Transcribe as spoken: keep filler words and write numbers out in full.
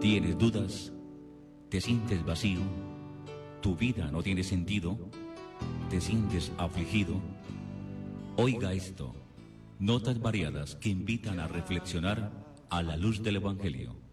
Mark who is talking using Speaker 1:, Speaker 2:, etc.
Speaker 1: ¿Tienes dudas? ¿Te sientes vacío? ¿Tu vida no tiene sentido? ¿Te sientes afligido? Oiga esto, notas variadas que invitan a reflexionar a la luz del Evangelio.